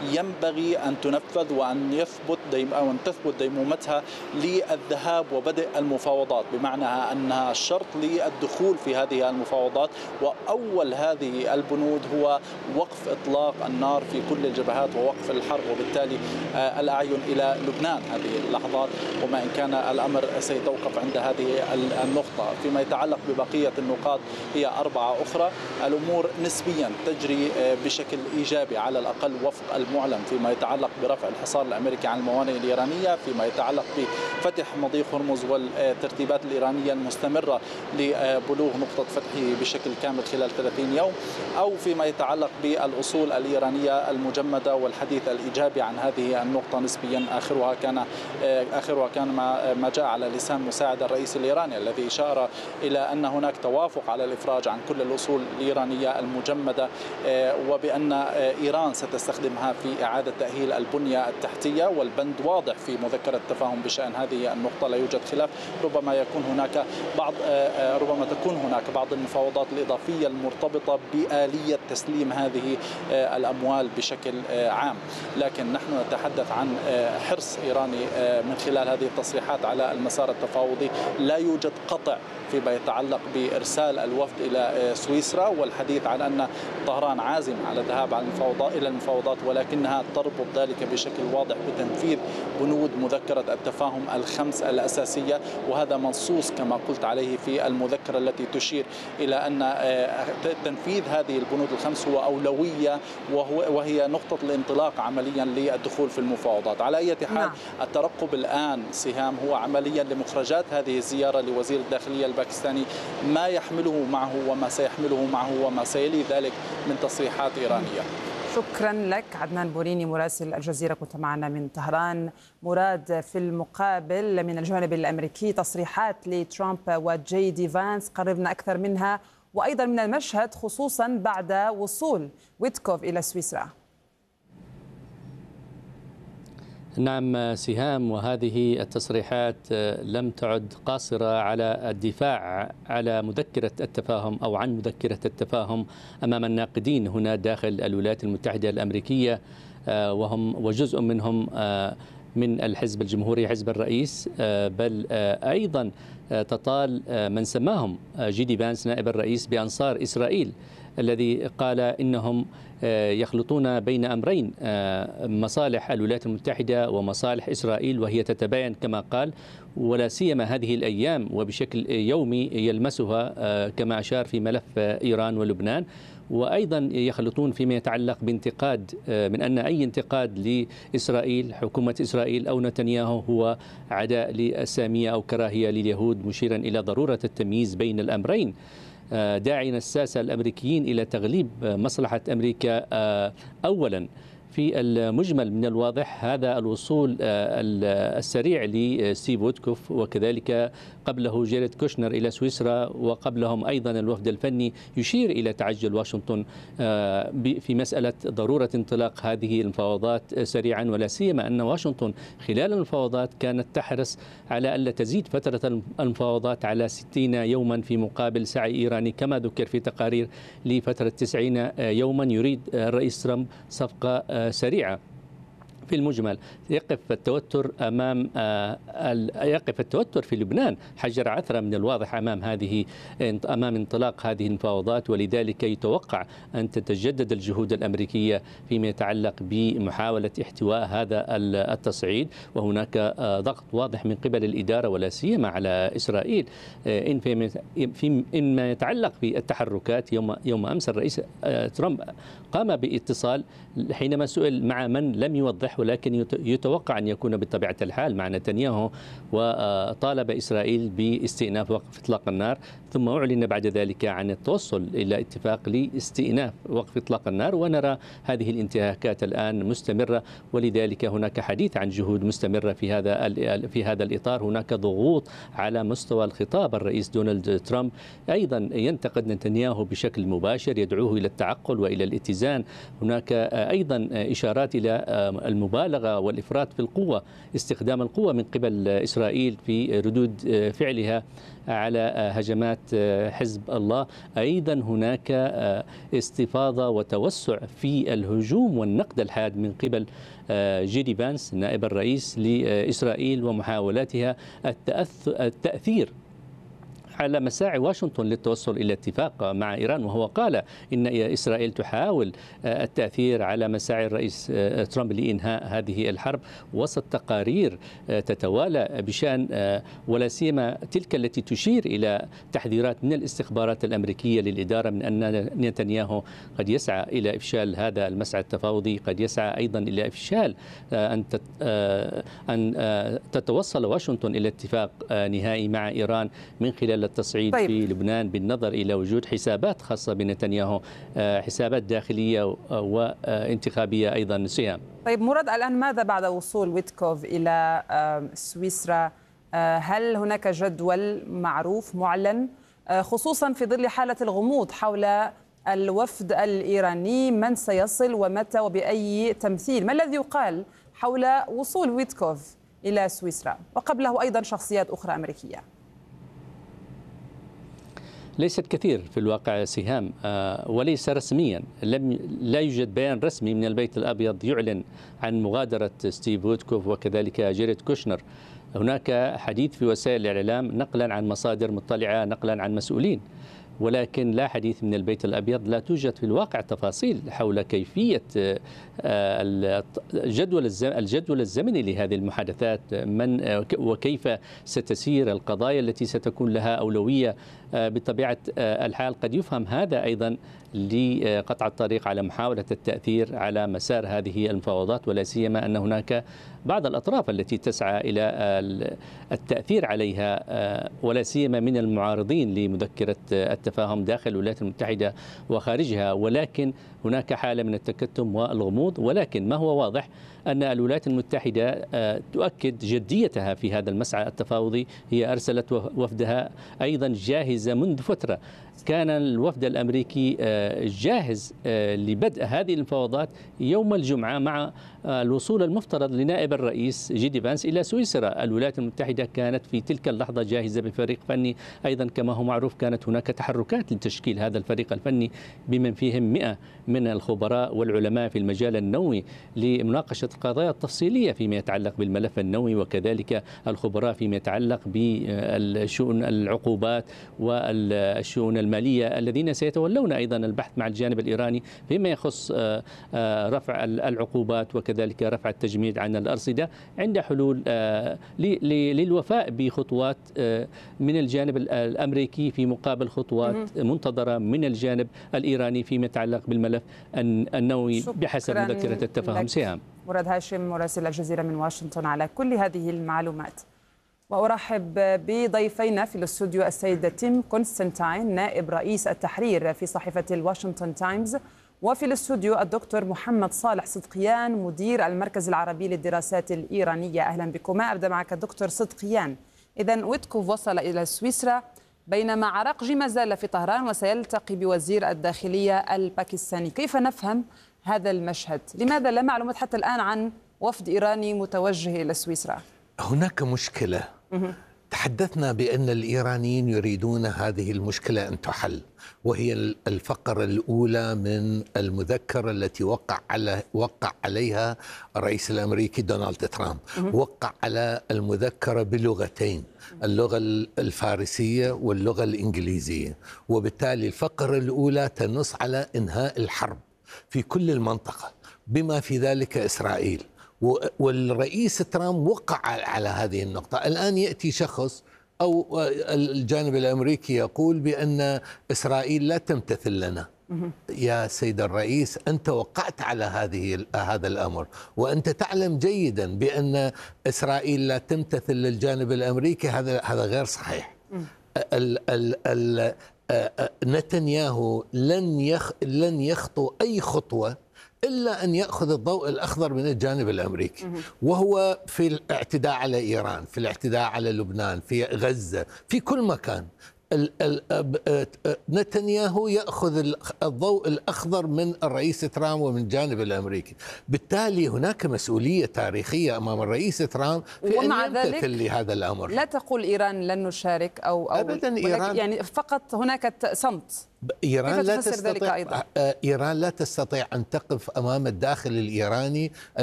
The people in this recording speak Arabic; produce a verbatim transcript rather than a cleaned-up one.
ينبغي أن تنفذ وأن يثبت ديم أو أن تثبت ديمومتها للذهاب وبدء المفاوضات، بمعنى أنها شرط للدخول في هذه المفاوضات. وأول هذه البنود هو وقف إطلاق النار في كل الجبهات ووقف الحرب، وبالتالي الأعين إلى لبنان هذه اللحظات، وما إن كان الأمر سيتوقف عند هذه النقطة. فيما يتعلق ببقية النقاط هي أربعة أخرى. الأمور نسبيا تجري بشكل إيجابي على الأقل وفق المعلن فيما يتعلق برفع الحصار الأمريكي عن الموانئ الإيرانية، فيما يتعلق بفتح مضيق هرمز والترتيبات الإيرانية المستمرة لبلوغ نقطة فتحه بشكل كامل خلال ثلاثين يوم، أو فيما يتعلق بالأصول الإيرانية المجمدة والحديث الإيجابي عن هذه النقطة نسبيا. آخرها كان آخرها كان ما جاء على لسان مساعد الرئيس الإيراني الذي أشار إلى أن هناك توافق على الإفراج عن كل الأصول الإيرانية المجمدة، وبأن إيران ستستخدمها في إعادة تأهيل البنية التحتية، والبند واضح في مذكرة التفاهم بشأن هذه النقطة، لا يوجد خلاف. ربما يكون هناك بعض ربما تكون هناك بعض المفاوضات الإضافية المرتبطة بآلية تسليم هذه الأموال بشكل عام، لكن نحن نتحدث عن حرص إيراني من خلال هذه التصريحات على المسار التفاوضي. لا يوجد قطع فيما يتعلق بإرسال الوفد إلى سويسرا، والحديث عن أن طهران عازم على الذهاب على المفاوضات إلى المفاوضات، ولكنها تربط ذلك بشكل واضح بتنفيذ بنود مذكرة التفاهم الخمس الأساسية، وهذا منصوص كما قلت عليه في المذكرة التي تشير إلى أن تنفيذ هذه البنود الخمس هو أولوية، وهو وهي نقطة الانطلاق عمليا للدخول في المفاوضات. على أي حال نعم. الترقب الآن سهام هو عمليا لمخرجات هذه الزيارة لوزير الداخلية الباكستاني، ما يحمله معه وما سيحمله معه وما سيلي ذلك من تصريحات إيرانية. شكرا لك عدنان بوريني مراسل الجزيرة، كنت معنا من طهران. مراد، في المقابل من الجانب الأمريكي تصريحات لترامب وجي دي فانس قربنا أكثر منها، وأيضا من المشهد خصوصا بعد وصول ويتكوف إلى سويسرا. نعم سهام، وهذه التصريحات لم تعد قاصرة على الدفاع على مذكرة التفاهم أو عن مذكرة التفاهم أمام الناقدين هنا داخل الولايات المتحدة الأمريكية، وهم وجزء منهم من الحزب الجمهوري حزب الرئيس، بل أيضا تطال من سماهم جي دي فانس نائب الرئيس بأنصار إسرائيل، الذي قال إنهم يخلطون بين أمرين، مصالح الولايات المتحدة ومصالح إسرائيل، وهي تتباين كما قال، ولا سيما هذه الأيام وبشكل يومي يلمسها كما أشار في ملف إيران ولبنان. وأيضا يخلطون فيما يتعلق بانتقاد من أن أي انتقاد لإسرائيل حكومة إسرائيل أو نتنياهو هو عداء للسامية أو كراهية لليهود، مشيرا إلى ضرورة التمييز بين الأمرين، داعيا الساسة الأمريكيين إلى تغليب مصلحة أمريكا أولا. في المجمل من الواضح هذا الوصول السريع لستيف ويتكوف، وكذلك قبله جيريد كوشنر إلى سويسرا، وقبلهم أيضا الوفد الفني، يشير إلى تعجل واشنطن في مسألة ضرورة انطلاق هذه المفاوضات سريعا، ولا سيما أن واشنطن خلال المفاوضات كانت تحرص على ألا تزيد فترة المفاوضات على ستين يوما في مقابل سعي إيراني كما ذكر في تقارير لفترة تسعين يوما. يريد الرئيس ترامب صفقة سريعة. في المجمل يقف التوتر أمام يقف التوتر في لبنان حجر عثرة من الواضح أمام هذه أمام انطلاق هذه المفاوضات، ولذلك يتوقع أن تتجدد الجهود الأمريكية فيما يتعلق بمحاولة احتواء هذا التصعيد، وهناك ضغط واضح من قبل الإدارة ولا سيما على إسرائيل. إن فيما يتعلق بالتحركات، يوم يوم أمس الرئيس ترامب قام باتصال حينما سئل مع من لم يوضح، ولكن يتوقع أن يكون بطبيعة الحال مع نتنياهو، وطالب إسرائيل باستئناف وقف إطلاق النار، ثم أعلن بعد ذلك عن التوصل إلى اتفاق لاستئناف وقف إطلاق النار، ونرى هذه الانتهاكات الآن مستمرة، ولذلك هناك حديث عن جهود مستمرة في هذا في هذا الإطار. هناك ضغوط على مستوى الخطاب. الرئيس دونالد ترامب أيضا ينتقد نتنياهو بشكل مباشر، يدعوه إلى التعقل وإلى الاتزان. هناك أيضا إشارات إلى المبالغة والإفراط في القوة، استخدام القوة من قبل إسرائيل في ردود فعلها على هجمات حزب الله. أيضا هناك استفاضة وتوسع في الهجوم والنقد الحاد من قبل جي دي فانس نائب الرئيس لإسرائيل ومحاولاتها التأثير على مساعي واشنطن للتوصل إلى اتفاق مع إيران، وهو قال إن إسرائيل تحاول التأثير على مساعي الرئيس ترامب لإنهاء هذه الحرب وسط تقارير تتوالى بشأن ولا سيما تلك التي تشير إلى تحذيرات من الاستخبارات الأمريكية للإدارة من أن نتنياهو قد يسعى إلى إفشال هذا المسعى التفاوضي، قد يسعى أيضا إلى إفشال أن أن تتوصل واشنطن إلى اتفاق نهائي مع إيران من خلال التصعيد طيب. في لبنان بالنظر إلى وجود حسابات خاصة بنتنياهو، حسابات داخلية وانتخابية أيضا. سهام. طيب مراد، الآن ماذا بعد وصول ويتكوف إلى سويسرا؟ هل هناك جدول معروف معلن خصوصا في ظل حالة الغموض حول الوفد الإيراني، من سيصل ومتى وبأي تمثيل؟ ما الذي يقال حول وصول ويتكوف إلى سويسرا وقبله أيضا شخصيات أخرى أمريكية؟ ليست كثير في الواقع سهام، وليس رسميا، لم لا يوجد بيان رسمي من البيت الأبيض يعلن عن مغادرة ستيف ويتكوف وكذلك جيريد كوشنر. هناك حديث في وسائل الإعلام نقلا عن مصادر مطلعة، نقلا عن مسؤولين، ولكن لا حديث من البيت الأبيض. لا توجد في الواقع تفاصيل حول كيفية الجدول الجدول الزمني لهذه المحادثات، من وكيف ستسير القضايا التي ستكون لها أولوية. بطبيعة الحال قد يفهم هذا أيضا لقطع الطريق على محاولة التأثير على مسار هذه المفاوضات، ولا سيما أن هناك بعض الأطراف التي تسعى إلى التأثير عليها، ولا سيما من المعارضين لمذكرة التفاهم داخل الولايات المتحدة وخارجها، ولكن هناك حالة من التكتم والغموض. ولكن ما هو واضح أن الولايات المتحدة تؤكد جديتها في هذا المسعى التفاوضي. هي أرسلت وفدها أيضا جاهزة منذ فترة، كان الوفد الأمريكي جاهز لبدء هذه المفاوضات يوم الجمعة مع الوصول المفترض لنائب الرئيس جي دي فانس إلى سويسرا. الولايات المتحدة كانت في تلك اللحظة جاهزة بفريق فني، أيضا كما هو معروف كانت هناك تحركات لتشكيل هذا الفريق الفني بمن فيهم مئة من الخبراء والعلماء في المجال النووي لمناقشة القضايا التفصيلية فيما يتعلق بالملف النووي، وكذلك الخبراء فيما يتعلق بالشؤون العقوبات والشؤون المالية الذين سيتولون أيضا البحث مع الجانب الإيراني فيما يخص رفع العقوبات وكذلك رفع التجميد عن الأرصدة عند حلول للوفاء بخطوات من الجانب الأمريكي في مقابل خطوات منتظرة من الجانب الإيراني فيما يتعلق بالملف النووي بحسب مذكرة التفاهم. سهام. مراد هاشم مراسل الجزيرة من واشنطن على كل هذه المعلومات. وأرحب بضيفينا في الاستوديو السيد تيم كونستانتين نائب رئيس التحرير في صحيفة الواشنطن تايمز، وفي الاستوديو الدكتور محمد صالح صدقيان مدير المركز العربي للدراسات الإيرانية. أهلا بكما. أبدأ معك دكتور صدقيان. إذن ويتكوف وصل إلى سويسرا بينما عراقجي ما زال في طهران وسيلتقي بوزير الداخلية الباكستاني. كيف نفهم هذا المشهد؟ لماذا لا معلومات حتى الآن عن وفد إيراني متوجه إلى سويسرا؟ هناك مشكلة. تحدثنا بأن الإيرانيين يريدون هذه المشكلة أن تحل، وهي الفقرة الأولى من المذكرة التي وقع على وقع عليها الرئيس الأمريكي دونالد ترامب. وقع على المذكرة بلغتين، اللغة الفارسية واللغة الإنجليزية، وبالتالي الفقرة الأولى تنص على إنهاء الحرب في كل المنطقة بما في ذلك إسرائيل. والرئيس ترامب وقع على هذه النقطة. الآن يأتي شخص أو الجانب الأمريكي يقول بأن إسرائيل لا تمتثل لنا. يا سيد الرئيس، أنت وقعت على هذه هذا الأمر، وأنت تعلم جيدا بأن إسرائيل لا تمتثل للجانب الأمريكي. هذا هذا غير صحيح. ال ال ال نتنياهو لن يخ لن يخطو أي خطوة إلا أن يأخذ الضوء الأخضر من الجانب الأمريكي، وهو في الاعتداء على إيران، في الاعتداء على لبنان، في غزة، في كل مكان. نتنياهو يأخذ الضوء الأخضر من الرئيس ترامب ومن الجانب الأمريكي، بالتالي هناك مسؤولية تاريخية أمام الرئيس ترامب في أن يمتثل لهذا الأمر. لا تقول إيران لن نشارك أو, أو أبدا، إيران يعني فقط هناك صمت. إيران لا تستطيع إيران لا تستطيع أن تقف أمام الداخل الإيراني